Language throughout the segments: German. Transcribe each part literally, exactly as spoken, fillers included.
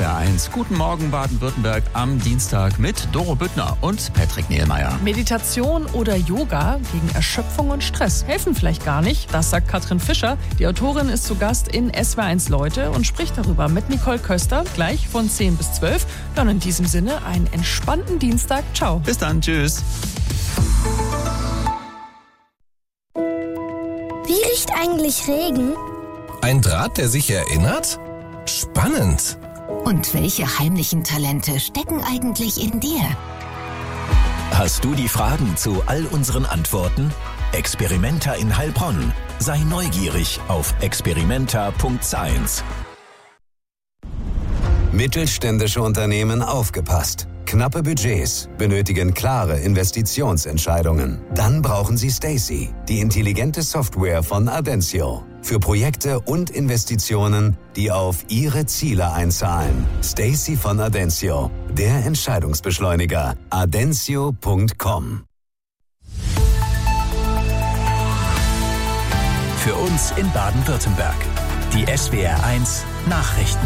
W R eins. Guten Morgen Baden-Württemberg am Dienstag mit Doro Büttner und Patrick Nehlmeier. Meditation oder Yoga gegen Erschöpfung und Stress helfen vielleicht gar nicht, das sagt Katrin Fischer. Die Autorin ist zu Gast in S W R eins Leute und spricht darüber mit Nicole Köster, gleich von zehn bis zwölf. Ja, und in diesem Sinne einen entspannten Dienstag. Ciao. Bis dann, tschüss. Wie riecht eigentlich Regen? Ein Draht, der sich erinnert? Spannend. Und welche heimlichen Talente stecken eigentlich in dir? Hast du die Fragen zu all unseren Antworten? Experimenta in Heilbronn. Sei neugierig auf experimenta punkt science. Mittelständische Unternehmen aufgepasst. Knappe Budgets benötigen klare Investitionsentscheidungen. Dann brauchen Sie Stacey, die intelligente Software von Adensio. Für Projekte und Investitionen, die auf Ihre Ziele einzahlen. Stacey von Adensio, der Entscheidungsbeschleuniger. adensio punkt com. Für uns in Baden-Württemberg. Die S W R eins Nachrichten.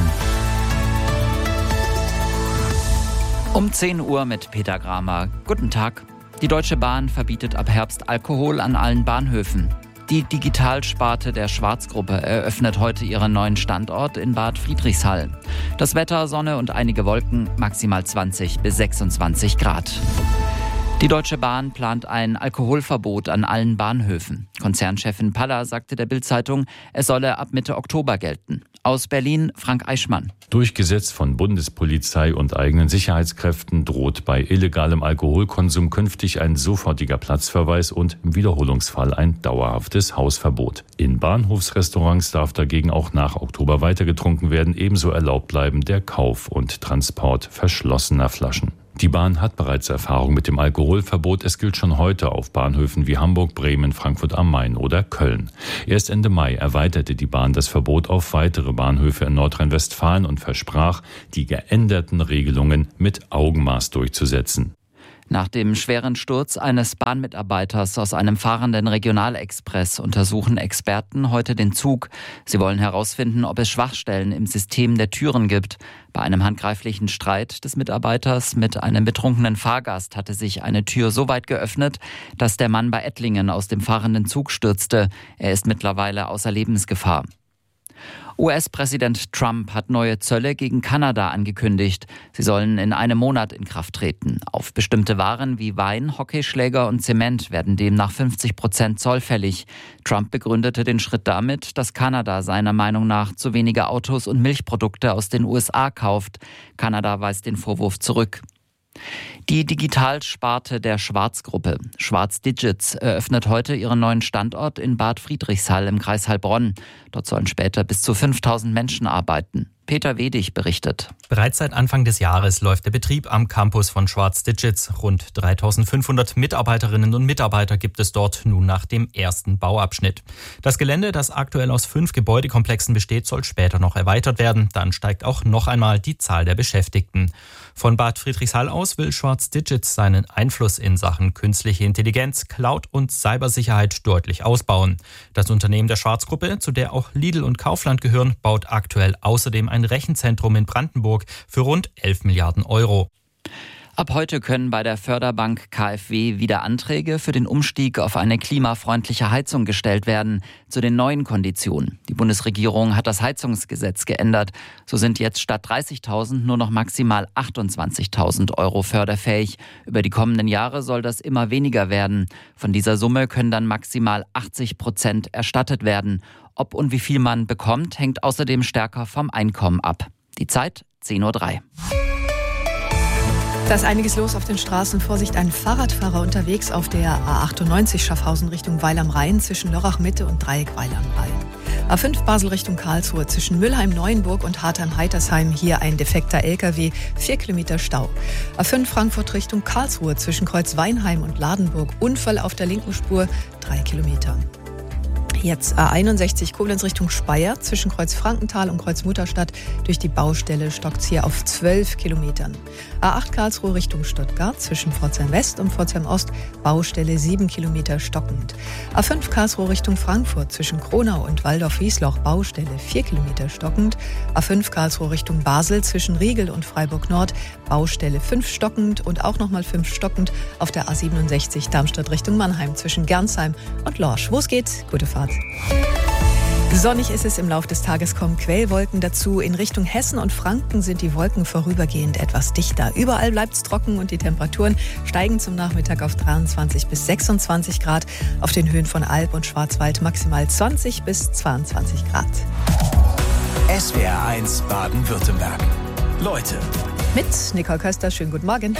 Um zehn Uhr mit Peter Gramer. Guten Tag. Die Deutsche Bahn verbietet ab Herbst Alkohol an allen Bahnhöfen. Die Digitalsparte der Schwarz-Gruppe eröffnet heute ihren neuen Standort in Bad Friedrichshall. Das Wetter, Sonne und einige Wolken, maximal zwanzig bis sechsundzwanzig Grad. Die Deutsche Bahn plant ein Alkoholverbot an allen Bahnhöfen. Konzernchefin Paller sagte der Bild-Zeitung, es solle ab Mitte Oktober gelten. Aus Berlin Frank Eichmann. Durchgesetzt von Bundespolizei und eigenen Sicherheitskräften droht bei illegalem Alkoholkonsum künftig ein sofortiger Platzverweis und im Wiederholungsfall ein dauerhaftes Hausverbot. In Bahnhofsrestaurants darf dagegen auch nach Oktober weiter getrunken werden, ebenso erlaubt bleiben der Kauf und Transport verschlossener Flaschen. Die Bahn hat bereits Erfahrung mit dem Alkoholverbot. Es gilt schon heute auf Bahnhöfen wie Hamburg, Bremen, Frankfurt am Main oder Köln. Erst Ende Mai erweiterte die Bahn das Verbot auf weitere Bahnhöfe in Nordrhein-Westfalen und versprach, die geänderten Regelungen mit Augenmaß durchzusetzen. Nach dem schweren Sturz eines Bahnmitarbeiters aus einem fahrenden Regionalexpress untersuchen Experten heute den Zug. Sie wollen herausfinden, ob es Schwachstellen im System der Türen gibt. Bei einem handgreiflichen Streit des Mitarbeiters mit einem betrunkenen Fahrgast hatte sich eine Tür so weit geöffnet, dass der Mann bei Ettlingen aus dem fahrenden Zug stürzte. Er ist mittlerweile außer Lebensgefahr. U S-Präsident Trump hat neue Zölle gegen Kanada angekündigt. Sie sollen in einem Monat in Kraft treten. Auf bestimmte Waren wie Wein, Hockeyschläger und Zement werden demnach fünfzig Prozent Zoll fällig. Trump begründete den Schritt damit, dass Kanada seiner Meinung nach zu wenige Autos und Milchprodukte aus den U S A kauft. Kanada weist den Vorwurf zurück. Die Digitalsparte der Schwarz-Gruppe, Schwarz Digits, eröffnet heute ihren neuen Standort in Bad Friedrichshall im Kreis Heilbronn. Dort sollen später bis zu fünftausend Menschen arbeiten. Peter Wedig berichtet. Bereits seit Anfang des Jahres läuft der Betrieb am Campus von Schwarz Digits. Rund dreitausendfünfhundert Mitarbeiterinnen und Mitarbeiter gibt es dort nun nach dem ersten Bauabschnitt. Das Gelände, das aktuell aus fünf Gebäudekomplexen besteht, soll später noch erweitert werden. Dann steigt auch noch einmal die Zahl der Beschäftigten. Von Bad Friedrichshall aus will Schwarz Digits seinen Einfluss in Sachen künstliche Intelligenz, Cloud und Cybersicherheit deutlich ausbauen. Das Unternehmen der Schwarz-Gruppe, zu der auch Lidl und Kaufland gehören, baut aktuell außerdem ein Rechenzentrum in Brandenburg für rund elf Milliarden Euro. Ab heute können bei der Förderbank K f W wieder Anträge für den Umstieg auf eine klimafreundliche Heizung gestellt werden. Zu den neuen Konditionen. Die Bundesregierung hat das Heizungsgesetz geändert. So sind jetzt statt dreißigtausend nur noch maximal achtundzwanzigtausend Euro förderfähig. Über die kommenden Jahre soll das immer weniger werden. Von dieser Summe können dann maximal achtzig Prozent erstattet werden. Ob und wie viel man bekommt, hängt außerdem stärker vom Einkommen ab. Die Zeit zehn Uhr drei. Da ist einiges los auf den Straßen. Vorsicht, ein Fahrradfahrer unterwegs auf der A achtundneunzig Schaffhausen Richtung Weil am Rhein zwischen Lörrach Mitte und Dreieck Weil am Rhein. A fünf Basel Richtung Karlsruhe zwischen Mülheim-Neuenburg und Hartheim-Heitersheim. Hier ein defekter L K W, vier Kilometer Stau. A fünf Frankfurt Richtung Karlsruhe zwischen Kreuzweinheim und Ladenburg. Unfall auf der linken Spur, drei Kilometer. Jetzt A einundsechzig Koblenz Richtung Speyer zwischen Kreuz Frankenthal und Kreuz Mutterstadt. Durch die Baustelle stockt's hier auf zwölf Kilometern. A acht Karlsruhe Richtung Stuttgart zwischen Pforzheim West und Pforzheim Ost. Baustelle sieben Kilometer stockend. A fünf Karlsruhe Richtung Frankfurt zwischen Kronau und Waldorf-Wiesloch. Baustelle vier Kilometer stockend. A fünf Karlsruhe Richtung Basel zwischen Riegel und Freiburg Nord. Baustelle fünf stockend und auch nochmal fünf stockend auf der A siebenundsechzig Darmstadt Richtung Mannheim zwischen Gernsheim und Lorsch. Wo es geht, gute Fahrt. Sonnig ist es, im Lauf des Tages kommen Quellwolken dazu. In Richtung Hessen und Franken sind die Wolken vorübergehend etwas dichter. Überall bleibt es trocken und die Temperaturen steigen zum Nachmittag auf dreiundzwanzig bis sechsundzwanzig Grad. Auf den Höhen von Alb und Schwarzwald maximal zwanzig bis zweiundzwanzig Grad. S W R eins Baden-Württemberg. Leute. Mit Nicole Köster, schönen guten Morgen.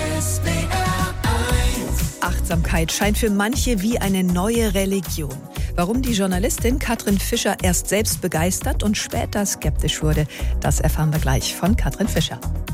Achtsamkeit scheint für manche wie eine neue Religion. Warum die Journalistin Katrin Fischer erst selbst begeistert und später skeptisch wurde, das erfahren wir gleich von Katrin Fischer.